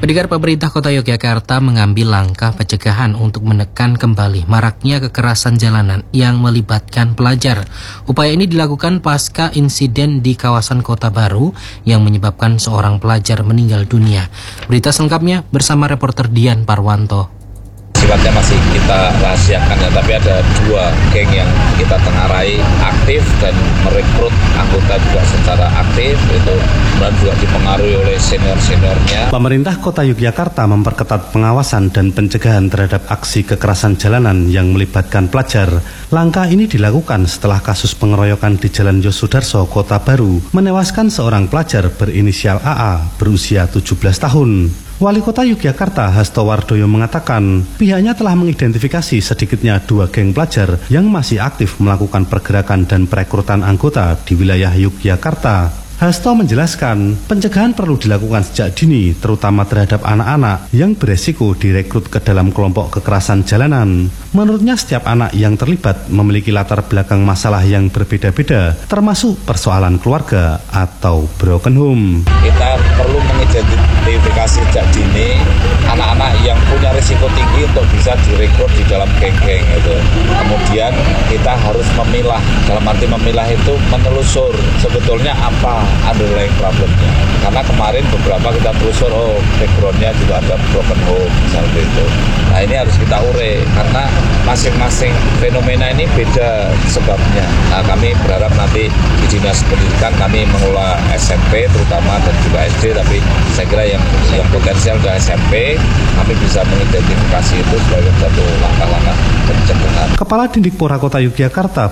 Pendengar, pemerintah Kota Yogyakarta mengambil langkah pencegahan untuk menekan kembali maraknya kekerasan jalanan yang melibatkan pelajar. Upaya ini dilakukan pasca insiden di kawasan Kota Baru yang menyebabkan seorang pelajar meninggal dunia. Berita selengkapnya bersama reporter Dian Parwanto. Sifatnya masih kita rahasiakan ya, tapi ada 2 geng yang kita tengarai aktif dan merekrut anggota juga secara aktif, itu dan juga dipengaruhi oleh senior-seniornya. Pemerintah Kota Yogyakarta memperketat pengawasan dan pencegahan terhadap aksi kekerasan jalanan yang melibatkan pelajar. Langkah ini dilakukan setelah kasus pengeroyokan di Jalan Yosudarso, Kota Baru, menewaskan seorang pelajar berinisial AA berusia 17 tahun. Wali Kota Yogyakarta Hasto Wardoyo mengatakan pihaknya telah mengidentifikasi sedikitnya 2 geng pelajar yang masih aktif melakukan pergerakan dan perekrutan anggota di wilayah Yogyakarta. Hasto menjelaskan pencegahan perlu dilakukan sejak dini, terutama terhadap anak-anak yang beresiko direkrut ke dalam kelompok kekerasan jalanan. Menurutnya setiap anak yang terlibat memiliki latar belakang masalah yang berbeda-beda, termasuk persoalan keluarga atau broken home. Kita perlu mengidentifikasi sejak dini anak-anak yang punya risiko tinggi untuk bisa direkrut di dalam geng-geng itu. Kemudian kita harus memilah, dalam arti memilah itu menelusur sebetulnya apa underlying problemnya. Karena kemarin beberapa kita telusur, backgroundnya juga ada broken home misalnya itu. Nah ini harus kita urai karena masing-masing fenomena ini beda sebabnya. Nah kami berharap nanti di Dinas Pendidikan kami mengelola SMP terutama dan juga SD, tapi saya kira yang potensial adalah SMP, kami bisa mengidentifikasi itu sebagai satu langkah-langkah pencegahan. Kepala Dindikpora Kota Yogyakarta